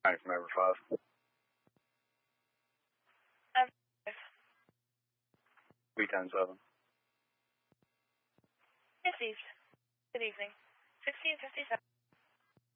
Hi, from number 5. Weekend 7. Received. Good evening. 1657.